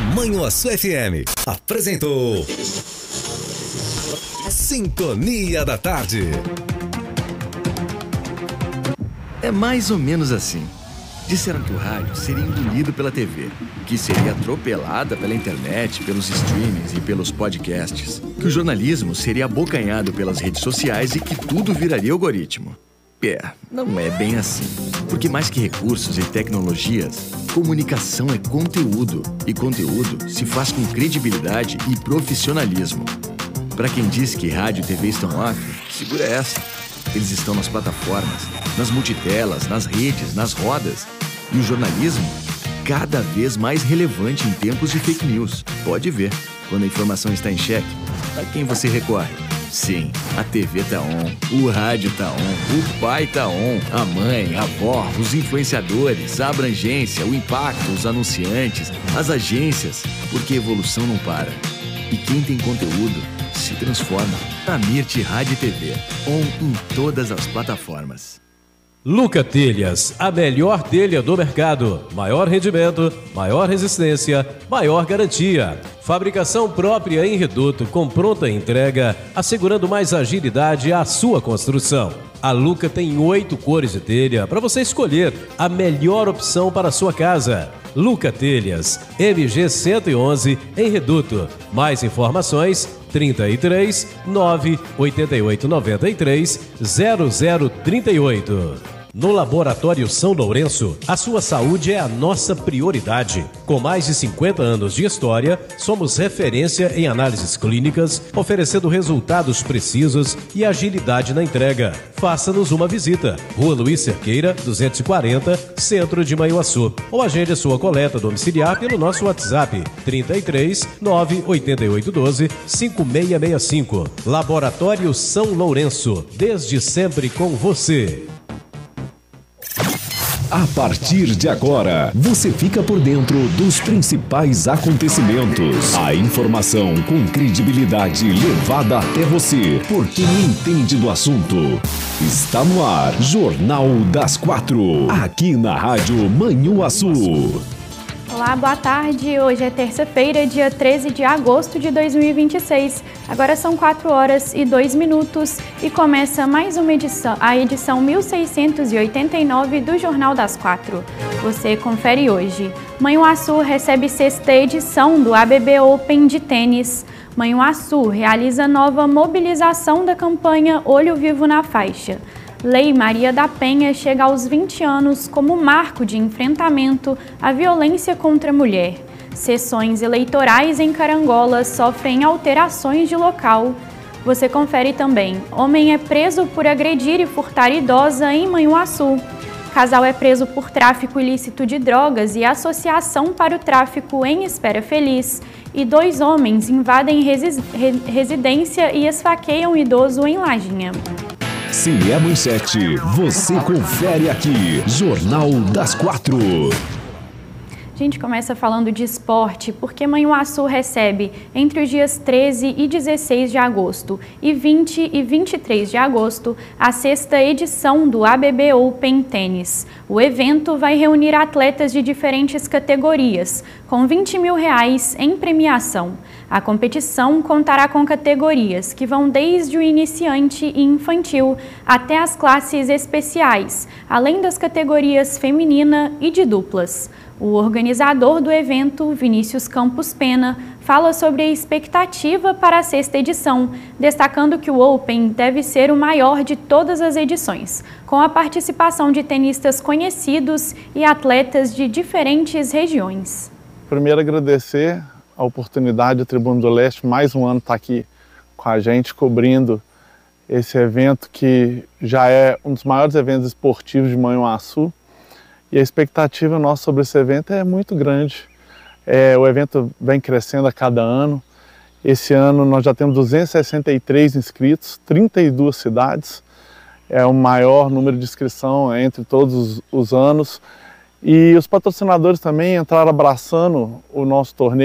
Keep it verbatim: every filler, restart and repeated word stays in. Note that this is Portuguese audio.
Manhuaçu F M apresentou Sintonia da Tarde. É mais ou menos assim. Disseram que o rádio seria engolido pela T V, que seria atropelada pela internet, pelos streamings e pelos podcasts, que o jornalismo seria abocanhado pelas redes sociais e que tudo viraria algoritmo. É, não é bem assim. Porque mais que recursos e tecnologias, comunicação é conteúdo. E conteúdo se faz com credibilidade e profissionalismo. Para quem diz que rádio e T V estão off, segura essa. Eles estão nas plataformas, nas multitelas, nas redes, nas rodas. E o jornalismo, cada vez mais relevante em tempos de fake news. Pode ver, quando a informação está em xeque, a quem você recorre? Sim, a T V tá on, o rádio tá on, o pai tá on, a mãe, a avó, os influenciadores, a abrangência, o impacto, os anunciantes, as agências, porque a evolução não para. E quem tem conteúdo se transforma. A Mirti Rádio e T V, on em todas as plataformas. Luca Telhas, a melhor telha do mercado. Maior rendimento, maior resistência, maior garantia. Fabricação própria em reduto com pronta entrega, assegurando mais agilidade à sua construção. A Luca tem oito cores de telha para você escolher a melhor opção para a sua casa. Luca Telhas, M G cento e onze em reduto. Mais informações trinta e três, nove, oitenta e oito, noventa e três, zero zero trinta e oito. No Laboratório São Lourenço, a sua saúde é a nossa prioridade. Com mais de cinquenta anos de história, somos referência em análises clínicas, oferecendo resultados precisos e agilidade na entrega. Faça-nos uma visita. Rua Luiz Cerqueira, duzentos e quarenta, Centro de Manhuaçu. Ou agende sua coleta domiciliar pelo nosso WhatsApp trinta e três, nove, oitenta e oito, doze, cinco seis seis cinco. Laboratório São Lourenço, desde sempre com você. A partir de agora, você fica por dentro dos principais acontecimentos. A informação com credibilidade levada até você, por quem entende do assunto. Está no ar, Jornal das Quatro, aqui na Rádio Manhuaçu. Olá, boa tarde. Hoje é terça-feira, dia treze de agosto de dois mil e vinte e seis. Agora são quatro horas e dois minutos e começa mais uma edição, a edição mil seiscentos e oitenta e nove do Jornal das Quatro. Você confere hoje. Manhuaçu recebe sexta edição do A B B Open de tênis. Manhuaçu realiza nova mobilização da campanha Olho Vivo na Faixa. Lei Maria da Penha chega aos vinte anos como marco de enfrentamento à violência contra a mulher. Sessões eleitorais em Carangola sofrem alterações de local. Você confere também. Homem é preso por agredir e furtar idosa em Manhuaçu. Casal é preso por tráfico ilícito de drogas e associação para o tráfico em Espera Feliz. E dois homens invadem resi- re- residência e esfaqueiam idoso em Lajinha. Se é manchete, você confere aqui, Jornal das Quatro. A gente começa falando de esporte, porque Manhuaçu recebe entre os dias treze e dezesseis de agosto e vinte e vinte e três de agosto a sexta edição do A B B Open Tênis. O evento vai reunir atletas de diferentes categorias, com vinte mil reais em premiação. A competição contará com categorias que vão desde o iniciante e infantil até as classes especiais, além das categorias feminina e de duplas. O organizador do evento, Vinícius Campos Pena, fala sobre a expectativa para a sexta edição, destacando que o Open deve ser o maior de todas as edições, com a participação de tenistas conhecidos e atletas de diferentes regiões. Primeiro, agradecer a oportunidade do Tribuna do Leste, mais um ano estar aqui com a gente, cobrindo esse evento que já é um dos maiores eventos esportivos de Manhuaçu. E a expectativa nossa sobre esse evento é muito grande. É, o evento vem crescendo a cada ano. Esse ano nós já temos duzentos e sessenta e três inscritos, trinta e duas cidades. É o maior número de inscrição entre todos os, os anos. E os patrocinadores também entraram abraçando o nosso torneio.